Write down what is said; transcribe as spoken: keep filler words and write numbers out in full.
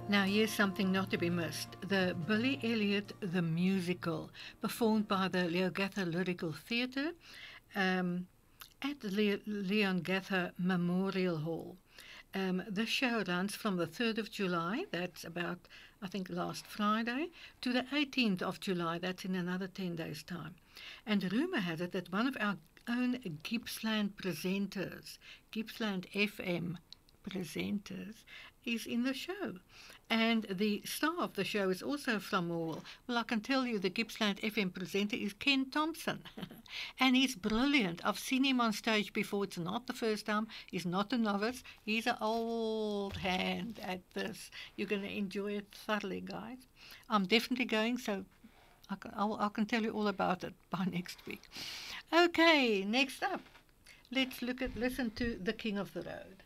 Now, here's something not to be missed. The Billy Elliot the Musical, performed by the Leogatha Lyrical Theatre um, at the Le- Leon Gatha Memorial Hall. Um, this show runs from the third of July, that's about, I think, last Friday, to the eighteenth of July, that's in another ten days' time. And rumour has it that one of our own Gippsland presenters, Gippsland F M presenters, is in the show. And the star of the show is also from Morwell. Well, I can tell you the Gippsland F M presenter is Ken Thompson. And he's brilliant. I've seen him on stage before. It's not the first time. He's not a novice. He's an old hand at this. You're going to enjoy it thoroughly, guys. I'm definitely going, so I can, I'll, I can tell you all about it by next week. Okay, next up, let's look at listen to The King of the Road.